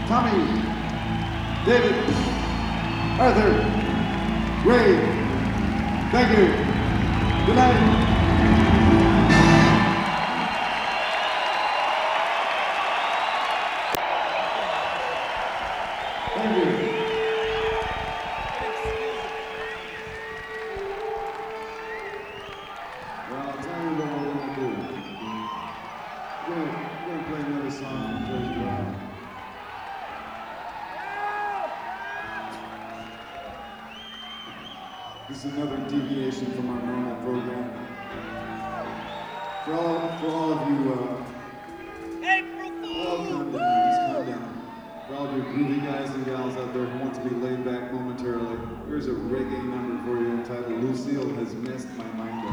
Tommy, David, Arthur, Ray. Thank you. Good night. This is another deviation from our normal program. For all of you, calm down, just calm down. For all of you groovy guys and gals out there who want to be laid back momentarily, here's a reggae number for you entitled Lucille Has Messed My Mind Up.